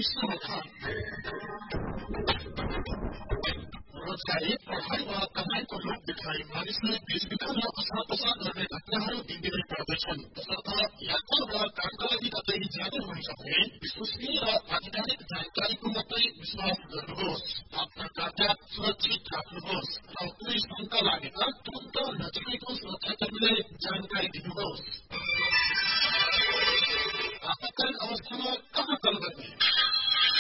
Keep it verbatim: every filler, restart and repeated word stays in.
समाधान। रोजगारी, पढाइ वा कमाईको लोभ देखाई मानिसले बेचबिखन र असार पसार गर्ने घटनाहरू दिनदिनै बढ्दैछन्। तसर्थ यात्रा वा कामका लागि कतै जानु हुन्छ भने विश्वसनीय र आधिकारिक जानकारीको मात्रै विश्वास गर्नुहोस्। आफ्ना कागजात सुरक्षित राख्नुहोस् र कुनै शंका लागेमा तुरन्त नजिकैको सुरक्षाकर्मीलाई जानकारी दिनुहोस्। आपतकालीन अवस्थामा कहाँ कल गर्ने?